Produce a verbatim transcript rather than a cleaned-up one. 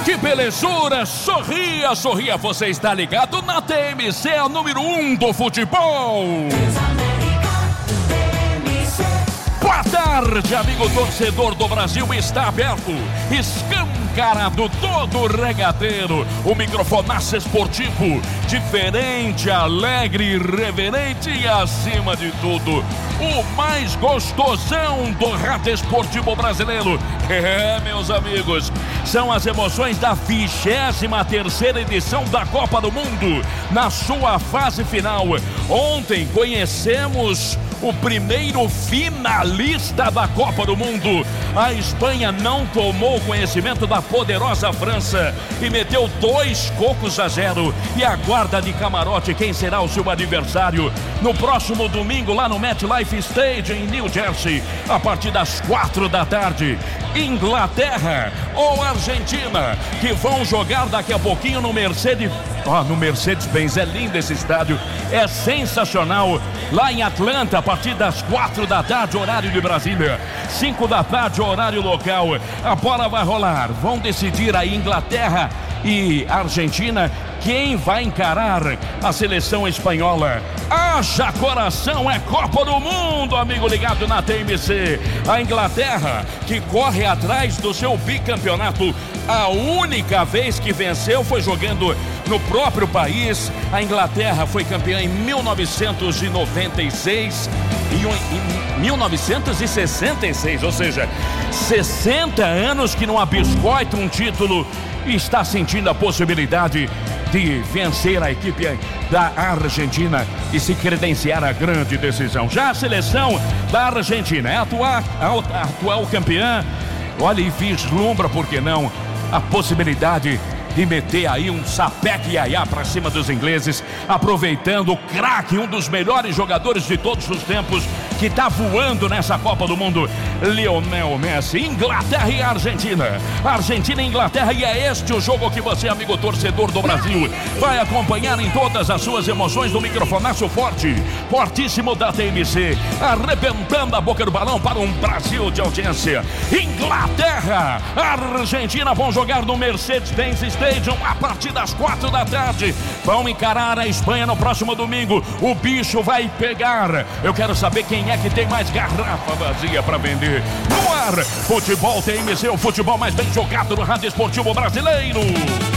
Que belezura! Sorria, sorria, você está ligado na T M C, a número um do futebol. Boa tarde, amigo torcedor do Brasil, está aberto, escancarado todo o regateiro, o microfonaço esportivo, diferente, alegre, irreverente e acima de tudo, o mais gostosão do rádio esportivo brasileiro. É, meus amigos, são as emoções da vigésima terceira edição da Copa do Mundo, na sua fase final. Ontem conhecemos o primeiro finalista da Copa do Mundo. A Espanha não tomou conhecimento da poderosa França e meteu dois cocos a zero. E aguarda de camarote quem será o seu adversário no próximo domingo lá no MetLife Stadium em New Jersey, a partir das quatro da tarde. Inglaterra ou Argentina, que vão jogar daqui a pouquinho no Mercedes. Ó, oh, no Mercedes-Benz, é lindo esse estádio, é sensacional. Lá em Atlanta, a partir das quatro da tarde, horário de Brasília, cinco da tarde, horário local. A bola vai rolar, vão decidir aí Inglaterra e Argentina quem vai encarar a seleção espanhola. Haja coração, é Copa do Mundo, amigo ligado na T M C. A Inglaterra, que corre atrás do seu bicampeonato, a única vez que venceu foi jogando no próprio país. A Inglaterra foi campeã em mil novecentos e noventa e seis e em mil novecentos e sessenta e seis, ou seja, sessenta anos que não abiscoita um título e está sentindo a possibilidade de vencer a equipe da Argentina e se credenciar a grande decisão. Já a seleção da Argentina é a atual, a atual campeã. Olha, e vislumbra, por que não, a possibilidade de meter aí um sapeque iaiá para cima dos ingleses, aproveitando o craque, um dos melhores jogadores de todos os tempos, que está voando nessa Copa do Mundo, Lionel Messi. Inglaterra e Argentina, Argentina e Inglaterra, e é este o jogo que você, amigo torcedor do Brasil, vai acompanhar em todas as suas emoções do microfonaço forte, fortíssimo da T M C, arrebentando a boca do balão para um Brasil de audiência. Inglaterra, Argentina vão jogar no Mercedes-Benz Stadium a partir das quatro da tarde. Vão encarar a Espanha no próximo domingo. O bicho vai pegar. Eu quero saber quem é que tem mais garrafa vazia para vender. No ar, Futebol T M C, o futebol mais bem jogado no rádio esportivo brasileiro.